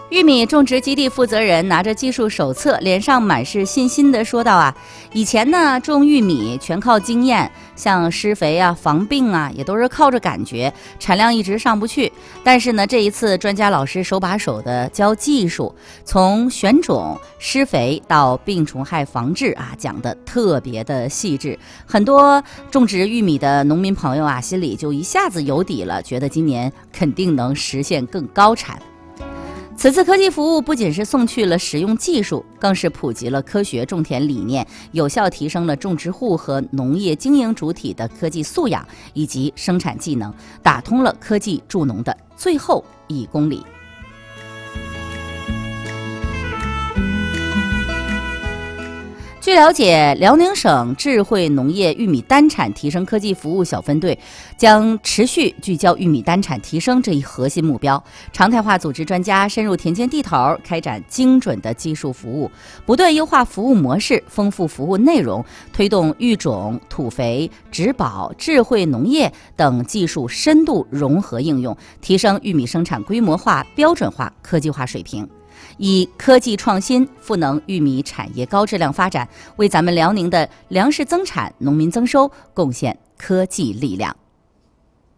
玉米种植基地负责人拿着技术手册，脸上满是信心地说道啊，以前呢种玉米全靠经验，像施肥啊、防病啊，也都是靠着感觉，产量一直上不去。但是呢，这一次专家老师手把手的教技术，从选种、施肥到病虫害防治啊，讲得特别的细致。很多种植玉米的农民朋友啊，心里就一下子有底了，觉得今年肯定能实现更高产。此次科技服务不仅是送去了实用技术，更是普及了科学种田理念，有效提升了种植户和农业经营主体的科技素养以及生产技能，打通了科技助农的最后1公里。据了解，辽宁省智慧农业玉米单产提升科技服务小分队将持续聚焦玉米单产提升这一核心目标，常态化组织专家深入田间地头，开展精准的技术服务，不断优化服务模式，丰富服务内容，推动育种、土肥、植保、智慧农业等技术深度融合应用，提升玉米生产规模化、标准化、科技化水平。以科技创新赋能玉米产业高质量发展，为咱们辽宁的粮食增产、农民增收贡献科技力量。